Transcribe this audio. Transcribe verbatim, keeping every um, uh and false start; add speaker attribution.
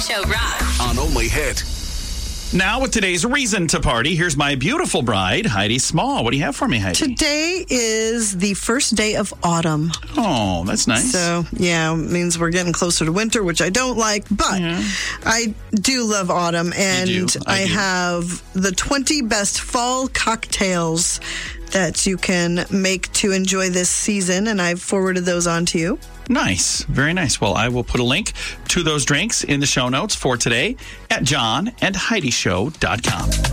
Speaker 1: Show rocks.
Speaker 2: On Only Hit.
Speaker 3: Now with today's reason to party, here's my beautiful bride, Heidi Small. What do you have for me, Heidi?
Speaker 4: Today is the first day of autumn.
Speaker 3: Oh, that's nice.
Speaker 4: So, yeah, it means we're getting closer to winter, which I don't like, but
Speaker 3: Yeah.
Speaker 4: I do love autumn. And
Speaker 3: You do. I
Speaker 4: I,
Speaker 3: do.
Speaker 4: have the twenty best fall cocktails that you can make to enjoy this season, and I've forwarded those on to you.
Speaker 3: Nice. Very nice. Well, I will put a link to those drinks in the show notes for today at john and heidi show dot com.